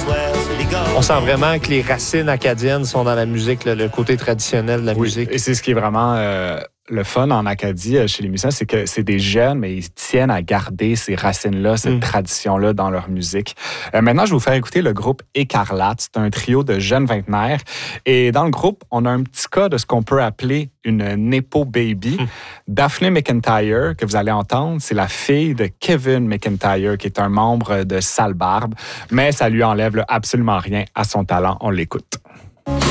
On sent vraiment que les racines acadiennes sont dans la musique, le côté traditionnel de la musique. Et c'est ce qui est vraiment le fun en Acadie chez les musiciens, c'est que c'est des jeunes, mais ils tiennent à garder ces racines-là, cette tradition-là dans leur musique. Maintenant, je vais vous faire écouter le groupe Écarlate. C'est un trio de jeunes vingtenaires. Et dans le groupe, on a un petit cas de ce qu'on peut appeler une Nepo Baby. Daphne McIntyre, que vous allez entendre, c'est la fille de Kevin McIntyre, qui est un membre de Sale Barbe. Mais ça lui enlève absolument rien à son talent. On l'écoute.